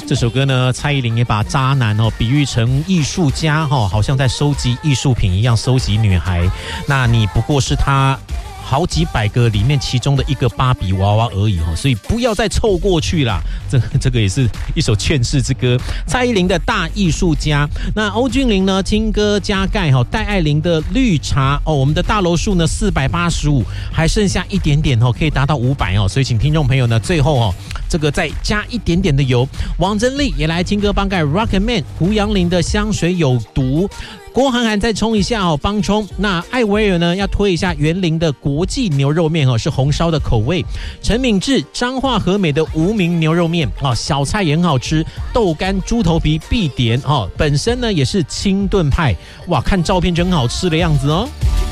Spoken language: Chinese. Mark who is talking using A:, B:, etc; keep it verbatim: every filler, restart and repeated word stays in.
A: 这首歌呢，蔡依林也把渣男哦比喻成艺术家哦，好像在收集艺术品一样收集女孩。那你不过是他好几百个里面其中的一个芭比娃娃而已哦，所以不要再凑过去啦。这这个也是一首劝世之歌，蔡依林的大艺术家。那欧峻霖呢，金歌加盖哈，戴爱玲的绿茶哦，我们的大楼数呢四百八十五，还剩下一点点哦，可以达到五百哦，所以请听众朋友呢最后哦，这个再加一点点的油。王珍丽也来金歌帮盖 Rocket Man， 胡杨林的香水有毒。郭涵涵再冲一下哦，帮冲。那艾薇儿呢要推一下园林的国际牛肉面哦，是红烧的口味。陈敏智彰化和美的无名牛肉面哦，小菜也很好吃，豆干猪头皮必点哦。本身呢也是清炖派，哇，看照片就很好吃的样子哦。